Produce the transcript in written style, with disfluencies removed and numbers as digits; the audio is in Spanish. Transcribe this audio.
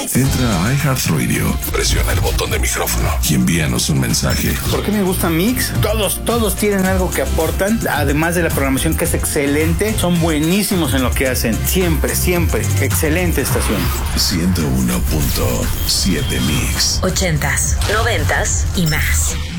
Entra a iHeartRadio, presiona el botón de micrófono y envíanos un mensaje. ¿Por qué me gusta Mix? Todos tienen algo que aportan, además de la programación que es excelente. Son buenísimos en lo que hacen. Siempre. Excelente estación. 101.7 Mix. 80s, 90s y más.